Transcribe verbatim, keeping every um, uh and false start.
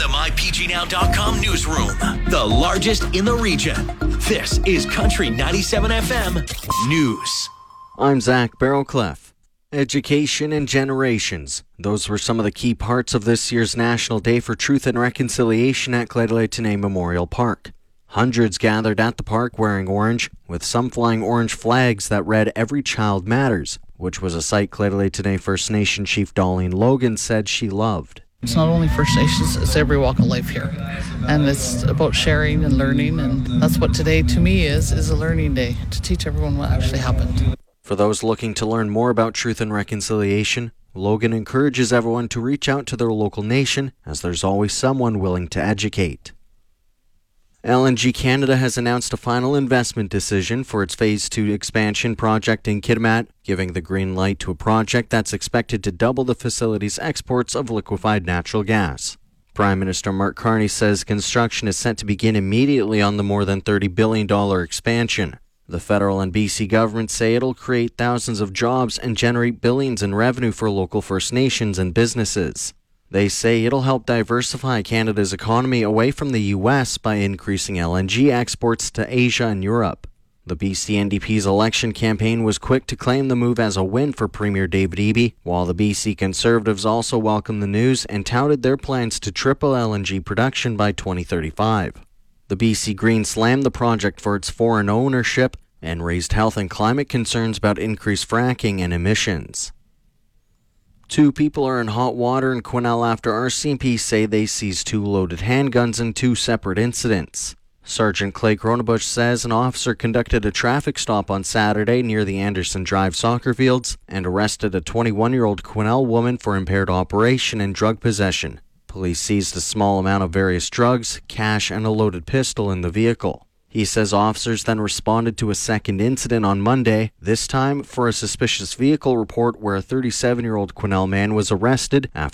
the my p g now dot com newsroom, the largest in the region. This is Country ninety-seven F M News. I'm Zach Barrowcliff. Education and generations. Those were some of the key parts of this year's National Day for Truth and Reconciliation at Gleadley Memorial Park. Hundreds gathered at the park wearing orange, with some flying orange flags that read "Every Child Matters," which was a sight Gleadley First Nation Chief Darlene Logan said she loved. It's not only First Nations, it's every walk of life here. And it's about sharing and learning, and that's what today to me is, is a learning day, to teach everyone what actually happened. For those looking to learn more about truth and reconciliation, Logan encourages everyone to reach out to their local nation, as there's always someone willing to educate. L N G Canada has announced a final investment decision for its Phase two expansion project in Kitimat, giving the green light to a project that's expected to double the facility's exports of liquefied natural gas. Prime Minister Mark Carney says construction is set to begin immediately on the more than thirty billion dollars expansion. The federal and B C governments say it'll create thousands of jobs and generate billions in revenue for local First Nations and businesses. They say it'll help diversify Canada's economy away from the U S by increasing L N G exports to Asia and Europe. The B C N D P's election campaign was quick to claim the move as a win for Premier David Eby, while the B C Conservatives also welcomed the news and touted their plans to triple L N G production by twenty thirty-five. The B C Greens slammed the project for its foreign ownership and raised health and climate concerns about increased fracking and emissions. Two people are in hot water in Quesnel after R C M P say they seized two loaded handguns in two separate incidents. Sergeant Clay Cronabush says an officer conducted a traffic stop on Saturday near the Anderson Drive soccer fields and arrested a twenty-one-year-old Quesnel woman for impaired operation and drug possession. Police seized a small amount of various drugs, cash, and a loaded pistol in the vehicle. He says officers then responded to a second incident on Monday, this time for a suspicious vehicle report where a thirty-seven-year-old Quesnel man was arrested after